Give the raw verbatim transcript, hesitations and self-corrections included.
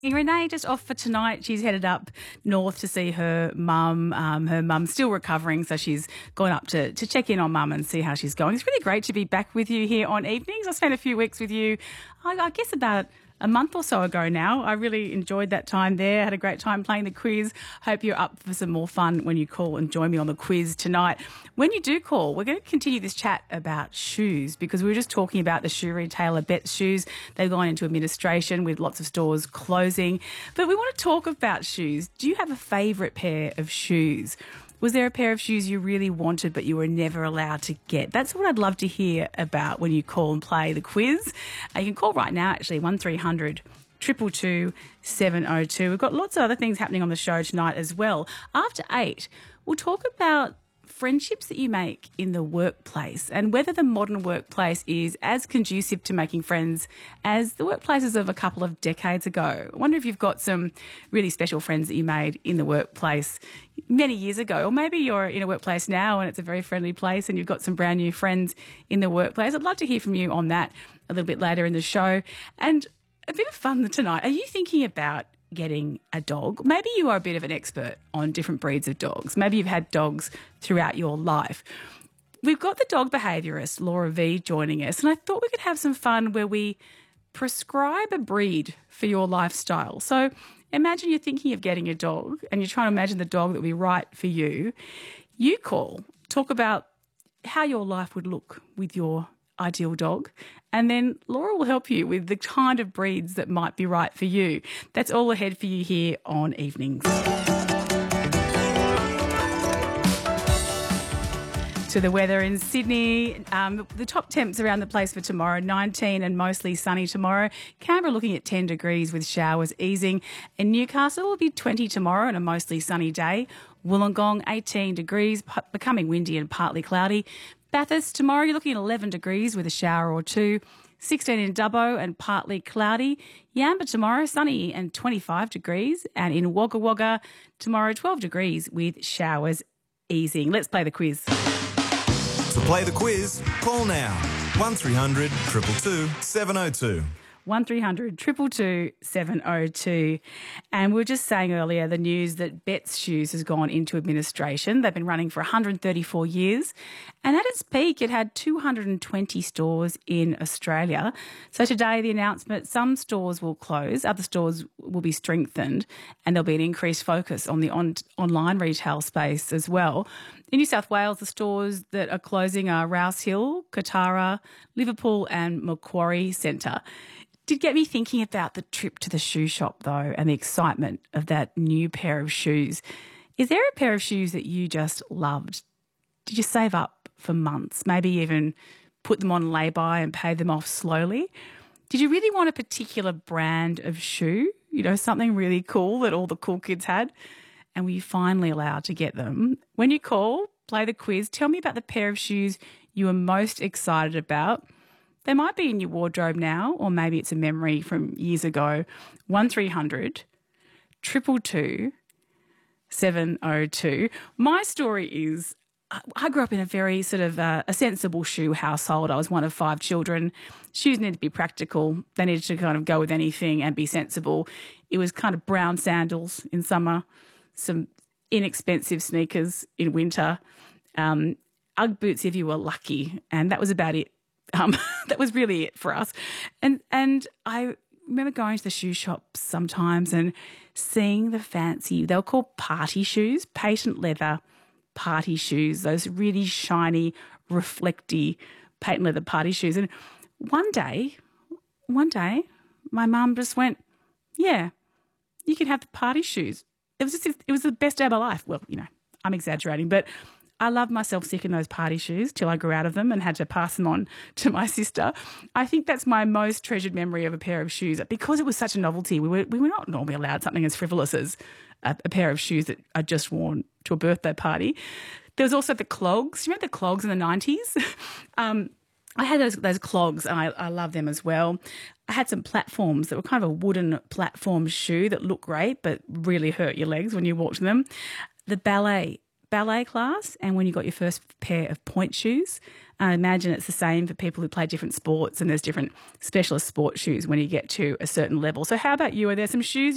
Renee just off for tonight. She's headed up north to see her mum. Um, her mum's still recovering, so she's gone up to, to check in on mum and see how she's going. It's really great to be back with you here on Evenings. I spent a few weeks with you, I, I guess about a month or so ago now. I really enjoyed that time there. Had a great time playing the quiz. Hope you're up for some more fun when you call and join me on the quiz tonight. When you do call, we're going to continue this chat about shoes because we were just talking about the shoe retailer Betts Shoes. They've gone into administration with lots of stores closing. But we want to talk about shoes. Do you have a favourite pair of shoes? Was there a pair of shoes you really wanted but you were never allowed to get? That's what I'd love to hear about when you call and play the quiz. Uh, you can call right now, actually, one three hundred two two two seven oh two. We've got lots of other things happening on the show tonight as well. After eight, we'll talk about friendships that you make in the workplace and whether the modern workplace is as conducive to making friends as the workplaces of a couple of decades ago. I wonder if you've got some really special friends that you made in the workplace many years ago, or maybe you're in a workplace now and it's a very friendly place and you've got some brand new friends in the workplace. I'd love to hear from you on that a little bit later in the show. And a bit of fun tonight. Are you thinking about getting a dog? Maybe you are a bit of an expert on different breeds of dogs. Maybe you've had dogs throughout your life. We've got the dog behaviourist, Laura V, joining us, and I thought we could have some fun where we prescribe a breed for your lifestyle. So imagine you're thinking of getting a dog and you're trying to imagine the dog that would be right for you. You call, talk about how your life would look with your ideal dog, and then Laura will help you with the kind of breeds that might be right for you. That's all ahead for you here on Evenings. To the weather in Sydney, um, the top temps around the place for tomorrow, nineteen and mostly sunny tomorrow. Canberra looking at ten degrees with showers easing. In Newcastle will be twenty tomorrow and a mostly sunny day. Wollongong eighteen degrees, becoming windy and partly cloudy. Bathurst tomorrow you're looking at eleven degrees with a shower or two. sixteen in Dubbo and partly cloudy. Yamba tomorrow sunny and twenty-five degrees. And in Wagga Wagga tomorrow twelve degrees with showers easing. Let's play the quiz. To play the quiz, call now. one three hundred two two two seven oh two. one three hundred two two two seven oh two. And we were just saying earlier the news that Betts Shoes has gone into administration. They've been running for one hundred thirty-four years. And at its peak, it had two hundred twenty stores in Australia. So today, the announcement, some stores will close, other stores will be strengthened, and there'll be an increased focus on the on- online retail space as well. In New South Wales, the stores that are closing are Rouse Hill, Kotara, Liverpool and Macquarie Centre. Did get me thinking about the trip to the shoe shop, though, and the excitement of that new pair of shoes. Is there a pair of shoes that you just loved? Did you save up for months, maybe even put them on lay-by and pay them off slowly? Did you really want a particular brand of shoe, you know, something really cool that all the cool kids had? And were you finally allowed to get them? When you call, play the quiz, tell me about the pair of shoes you were most excited about. They might be in your wardrobe now, or maybe it's a memory from years ago. one three hundred two two two seven oh two. My story is I grew up in a very sort of uh, a sensible shoe household. I was one of five children. Shoes needed to be practical. They needed to kind of go with anything and be sensible. It was kind of brown sandals in summer, some inexpensive sneakers in winter, um, Ugg boots if you were lucky, and that was about it. Um, that was really it for us. And and I remember going to the shoe shops sometimes and seeing the fancy, they were called party shoes, patent leather party shoes, those really shiny, reflecty patent leather party shoes. And one day, one day, my mum just went, yeah, you can have the party shoes. It was just, it was the best day of my life. Well, you know, I'm exaggerating, but I loved myself sick in those party shoes till I grew out of them and had to pass them on to my sister. I think that's my most treasured memory of a pair of shoes because it was such a novelty. We were we were not normally allowed something as frivolous as a, a pair of shoes that I'd just worn to a birthday party. There was also the clogs. You remember the clogs in the nineties? um, I had those those clogs and I, I love them as well. I had some platforms that were kind of a wooden platform shoe that looked great but really hurt your legs when you walked in them. The ballet ballet class and when you got your first pair of point shoes. I imagine it's the same for people who play different sports and there's different specialist sport shoes when you get to a certain level. So how about you? Are there some shoes